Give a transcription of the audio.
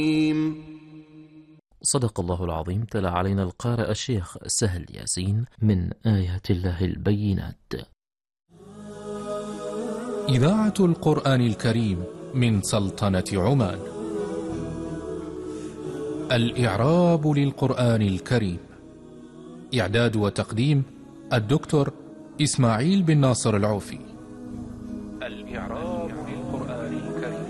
صدق الله العظيم. تلا علينا القارئ الشيخ سهل ياسين من آيات الله البينات. إذاعة القرآن الكريم من سلطنة عمان. الإعراب للقرآن الكريم. إعداد وتقديم الدكتور إسماعيل بن ناصر العوفي. الإعراب